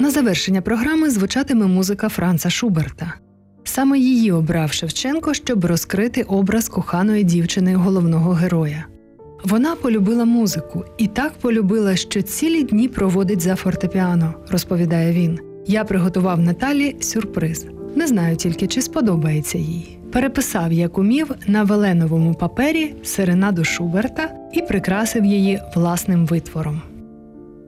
На завершення програми звучатиме музика Франца Шуберта. Саме її обрав Шевченко, щоб розкрити образ коханої дівчини головного героя. Вона полюбила музику і так полюбила, що цілі дні проводить за фортепіано, розповідає він. Я приготував Наталі сюрприз. Не знаю тільки, чи сподобається їй. Переписав, як умів, на веленовому папері серенаду Шуберта і прикрасив її власним витвором.